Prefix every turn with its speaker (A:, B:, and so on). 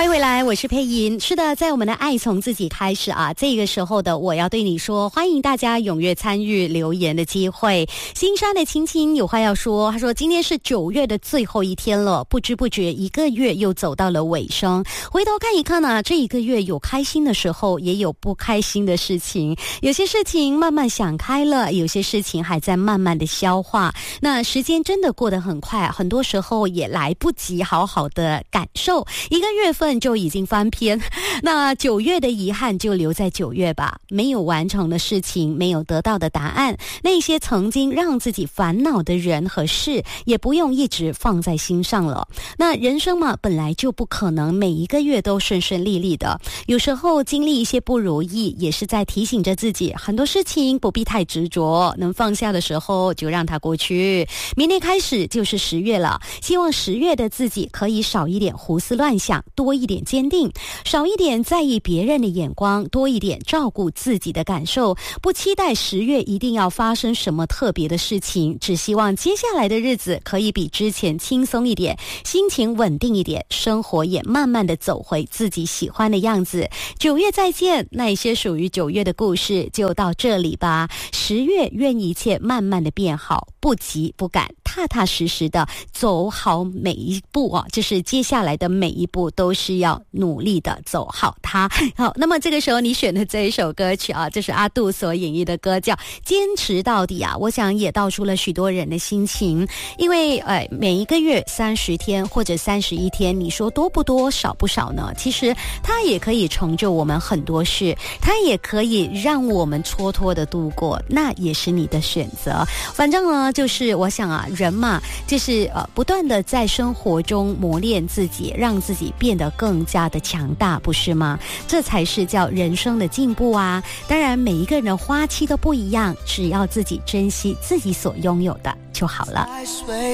A: 回来，我是佩莹。是的，在我们的爱从自己开始啊，这个时候的我要对你说，欢迎大家踊跃参与留言的机会。新山的青青有话要说，他说今天是9月的最后一天了，不知不觉1个月又走到了尾声。回头看一看啊，这1个月有开心的时候，也有不开心的事情。有些事情慢慢想开了，有些事情还在慢慢的消化。那时间真的过得很快，很多时候也来不及好好的感受。1个月份就已经翻篇，那9月的遗憾就留在9月吧。没有完成的事情，没有得到的答案，那些曾经让自己烦恼的人和事，也不用一直放在心上了。那人生嘛，本来就不可能每1个月都顺顺利利的，有时候经历一些不如意，也是在提醒着自己，很多事情不必太执着，能放下的时候就让它过去。明天开始就是10月了，希望10月的自己可以少一点胡思乱想，多一点坚定，少一点在意别人的眼光，多一点照顾自己的感受。不期待10月一定要发生什么特别的事情，只希望接下来的日子可以比之前轻松一点，心情稳定一点，生活也慢慢的走回自己喜欢的样子。9月再见，那一些属于9月的故事就到这里吧。10月愿一切慢慢的变好，不急不赶，踏踏实实的走好每一步啊，就是接下来的每一步都是要努力的走好它。好，那么这个时候你选的这一首歌曲啊，这是阿杜所演绎的歌，叫《坚持到底》啊。我想也道出了许多人的心情，因为每1个月30天或者31天，你说多不多少不少呢？其实它也可以成就我们很多事，它也可以让我们蹉跎的度过，那也是你的选择。反正呢，就是我想啊，人嘛，就是不断的在生活中磨练自己，让自己变得更加的强大，不是吗？这才是叫人生的进步啊。当然每一个人的花期都不一样，只要自己珍惜自己所拥有的就好了。